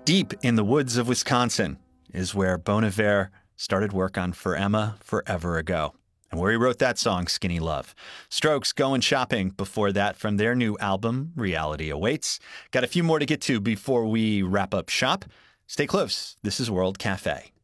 Deep in the woods of Wisconsin is where Bon Iver started work on For Emma forever ago, and where he wrote that song, Skinny Love. Strokes, Going Shopping, before that from their new album, Reality Awaits. Got a few more to get to before we wrap up shop. Stay close. This is World Cafe.